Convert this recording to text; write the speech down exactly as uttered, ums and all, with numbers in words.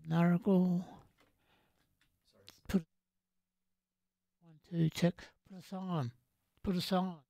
Naragal. Put one, two, check. Put a song on. Put a song on.